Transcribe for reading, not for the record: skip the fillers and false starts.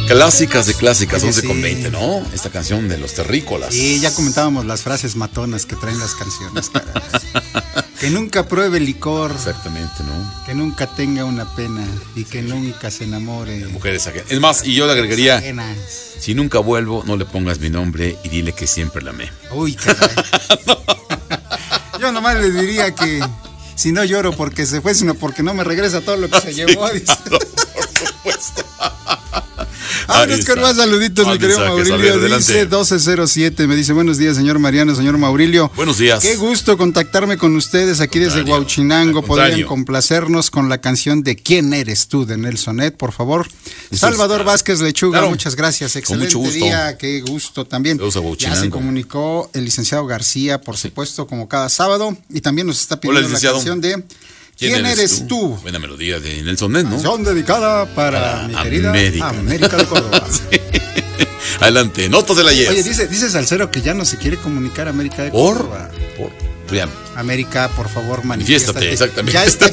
Clásicas de clásicas, Oye, 11:20, sí. ¿no? Esta canción de los terrícolas. Y ya comentábamos las frases matonas que traen las canciones, caray. Que nunca pruebe licor, Exactamente, ¿no? que nunca tenga una pena y que nunca se enamore. Mujeres ajenas. Es más, y yo le agregaría, Ajenas. si nunca vuelvo, no le pongas mi nombre y dile que siempre la amé. Uy, caray. Yo nomás le diría que si no lloro porque se fue, sino porque no me regresa todo lo que se llevó. Dice. Por supuesto. Vámonos con más saluditos, mi querido mensajes, Maurilio. a ver, adelante. Dice 1207, me dice, buenos días, señor Mariano, señor Maurilio. Buenos días. Qué gusto contactarme con ustedes aquí desde Contrario, Huauchinango. al contrario. Podrían complacernos con la canción de ¿Quién eres tú? De Nelsonet, por favor. Salvador Vázquez Lechuga, Claro. muchas gracias. Excelente mucho gusto. día, qué gusto también. Saludos a Ya Huauchinango. se comunicó el licenciado García, por supuesto, como cada sábado. Y también nos está pidiendo la licenciado. canción de ¿Quién eres tú? Buena melodía de Nelson Ned, ¿no? Canción dedicada para mi querida América de Córdoba. Adelante, notas de la Oye, Yes. dice Salcero que ya no se quiere comunicar América de Por, Córdoba. ya. América, por favor, Manifiéstate, manifiéstate. exactamente. Ya está